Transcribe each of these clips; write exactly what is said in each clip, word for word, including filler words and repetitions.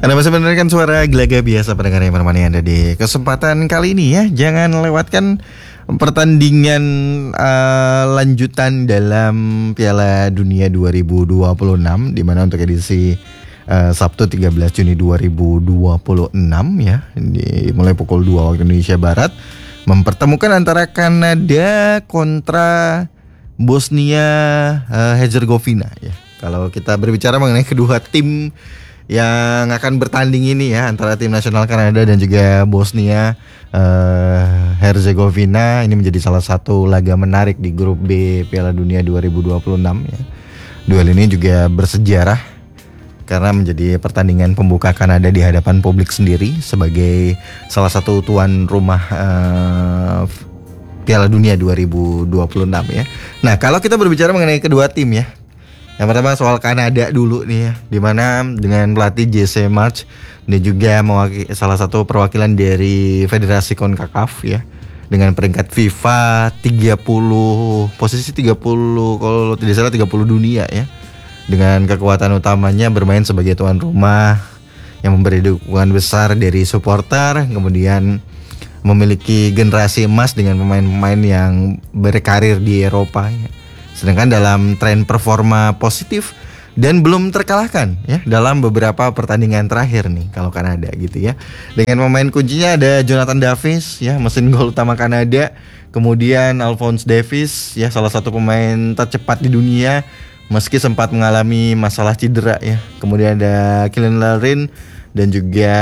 Anda masih mendengarkan suara Gelaga Biasa pendengar yang menemani Anda di kesempatan kali ini ya. Jangan lewatkan pertandingan uh, lanjutan dalam Piala Dunia dua ribu dua puluh enam, di mana untuk edisi uh, Sabtu tiga belas Juni dua ribu dua puluh enam ya, di, mulai pukul dua waktu Indonesia Barat, mempertemukan antara Kanada kontra Bosnia uh, Herzegovina ya. Kalau kita berbicara mengenai kedua tim yang akan bertanding ini ya, antara tim nasional Kanada dan juga Bosnia uh, Herzegovina, ini menjadi salah satu laga menarik di grup B Piala Dunia dua ribu dua puluh enam ya. Duel ini juga bersejarah karena menjadi pertandingan pembuka Kanada di hadapan publik sendiri sebagai salah satu tuan rumah uh, Piala Dunia dua ribu dua puluh enam ya. Nah, kalau kita berbicara mengenai kedua tim ya, yang pertama soal Kanada dulu nih ya, dimana dengan pelatih Jesse Marsch dan juga mewakili salah satu perwakilan dari Federasi CONCACAF ya, dengan peringkat FIFA tiga puluh, posisi tiga puluh kalau tidak salah tiga puluh dunia ya, dengan kekuatan utamanya bermain sebagai tuan rumah yang memberi dukungan besar dari supporter, kemudian memiliki generasi emas dengan pemain-pemain yang berkarir di Eropa ya. Sedangkan dalam tren performa positif dan belum terkalahkan ya dalam beberapa pertandingan terakhir nih kalau Kanada gitu ya. Dengan pemain kuncinya ada Jonathan Davis ya, mesin gol utama Kanada. Kemudian Alphonse Davies ya, salah satu pemain tercepat di dunia meski sempat mengalami masalah cedera ya. Kemudian ada Kylian Larin dan juga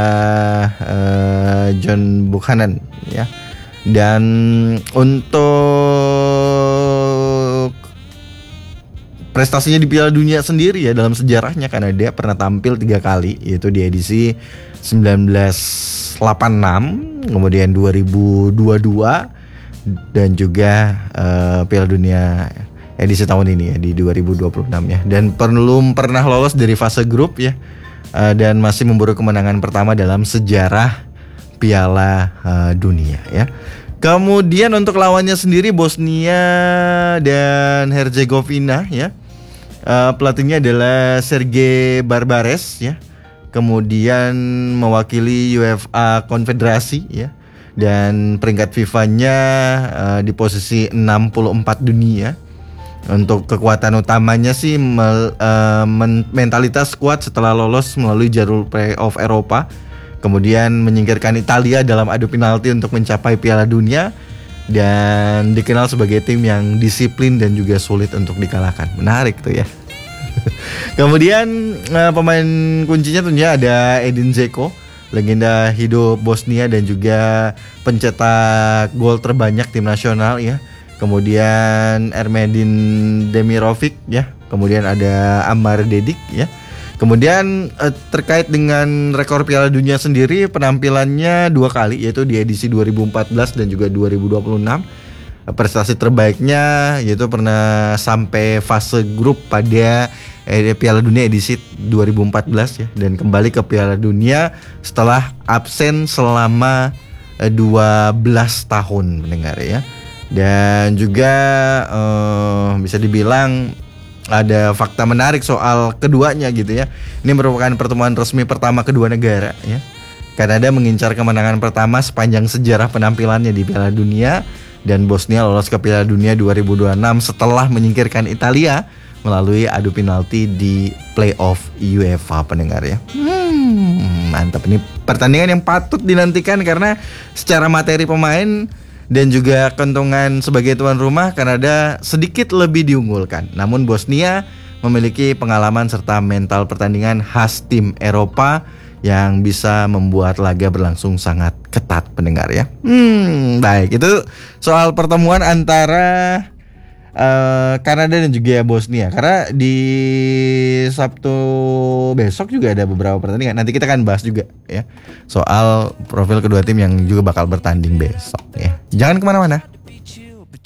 uh, John Buchanan ya. Dan untuk prestasinya di Piala Dunia sendiri ya, dalam sejarahnya Kanada pernah tampil tiga kali, yaitu di edisi sembilan belas delapan puluh enam, kemudian dua ribu dua puluh dua, dan juga uh, Piala Dunia edisi tahun ini ya di dua ribu dua puluh enam ya. Dan belum pernah lolos dari fase grup ya, uh, dan masih memburu kemenangan pertama dalam sejarah Piala uh, Dunia ya. Kemudian untuk lawannya sendiri Bosnia dan Herzegovina ya, uh, pelatihnya adalah Sergej Barbares ya. Kemudian mewakili UEFA Konfederasi ya, dan peringkat FIFA-nya uh, di posisi enam puluh empat dunia. Untuk kekuatan utamanya sih mel, uh, men- mentalitas kuat setelah lolos melalui jalur playoff Eropa, kemudian menyingkirkan Italia dalam adu penalti untuk mencapai Piala Dunia, dan dikenal sebagai tim yang disiplin dan juga sulit untuk dikalahkan. Menarik tuh ya. Kemudian uh, pemain kuncinya tentunya ada Edin Dzeko, legenda hidup Bosnia dan juga pencetak gol terbanyak tim nasional ya. Kemudian Ermedin Demirovic ya. Kemudian ada Amar Dedić ya. Kemudian eh, terkait dengan rekor Piala Dunia sendiri, penampilannya dua kali, yaitu di edisi dua ribu empat belas dan juga dua ribu dua puluh enam. Prestasi terbaiknya yaitu pernah sampai fase grup pada eh, Piala Dunia edisi dua ribu empat belas ya, dan kembali ke Piala Dunia setelah absen selama eh, dua belas tahun mendengar ya. Dan juga eh, bisa dibilang ada fakta menarik soal keduanya gitu ya. Ini merupakan pertemuan resmi pertama kedua negara ya. Kanada mengincar kemenangan pertama sepanjang sejarah penampilannya di Piala Dunia, dan Bosnia lolos ke Piala Dunia dua ribu dua puluh enam setelah menyingkirkan Italia melalui adu penalti di playoff UEFA pendengar ya. Hmm, mantap, ini pertandingan yang patut dinantikan karena secara materi pemain dan juga keuntungan sebagai tuan rumah, Kanada sedikit lebih diunggulkan. Namun Bosnia memiliki pengalaman serta mental pertandingan khas tim Eropa yang bisa membuat laga berlangsung sangat ketat pendengar ya. Hmm, baik, itu soal pertemuan antara uh, Kanada dan juga Bosnia. Karena di Sabtu besok juga ada beberapa pertandingan. Nanti kita akan bahas juga ya soal profil kedua tim yang juga bakal bertanding besok ya. Jangan kemana-mana.